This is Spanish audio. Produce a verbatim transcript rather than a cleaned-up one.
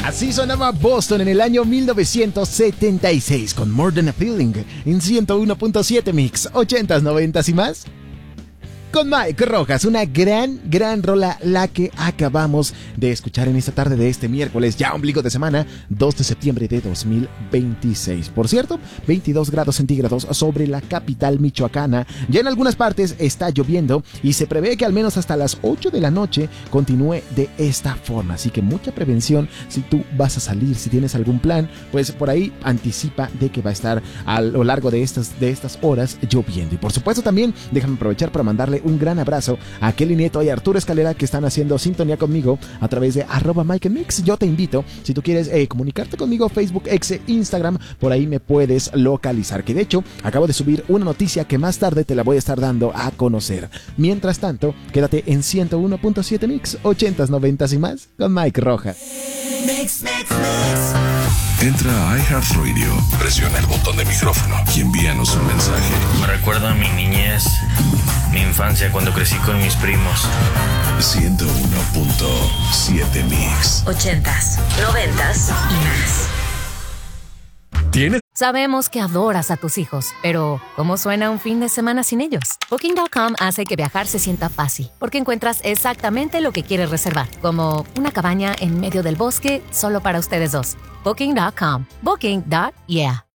Así sonaba Boston en el año mil novecientos setenta y seis con More Than a Feeling en ciento uno punto siete Mix, ochentas, noventas y más. Con Mike Rojas, una gran, gran rola la que acabamos de escuchar en esta tarde de este miércoles, ya ombligo de semana, dos de septiembre de dos mil veintiséis. Por cierto, veintidós grados centígrados sobre la capital michoacana. Ya en algunas partes está lloviendo y se prevé que al menos hasta las ocho de la noche continúe de esta forma. Así que mucha prevención si tú vas a salir, si tienes algún plan, pues por ahí anticipa de que va a estar a lo largo de estas, de estas horas lloviendo. Y por supuesto también déjame aprovechar para mandarle un gran abrazo a Kelly Nieto y a Arturo Escalera, que están haciendo sintonía conmigo a través de arroba Mike Mix. Yo te invito, si tú quieres eh, comunicarte conmigo, Facebook, X, Instagram, por ahí me puedes localizar, que de hecho acabo de subir una noticia que más tarde te la voy a estar dando a conocer. Mientras tanto, quédate en ciento uno punto siete Mix, ochentas, noventas y más con Mike Rojas. Mix, mix, mix. Entra a iHeartRadio, presiona el botón de micrófono y envíanos un mensaje. Me recuerda a mi niñez, mi infancia cuando crecí con mis primos. ciento uno punto siete Mix. Ochentas, noventas y más. ¿Tienes? Sabemos que adoras a tus hijos, pero ¿cómo suena un fin de semana sin ellos? Booking punto com hace que viajar se sienta fácil, porque encuentras exactamente lo que quieres reservar, como una cabaña en medio del bosque solo para ustedes dos. Booking punto com. Booking. Yeah.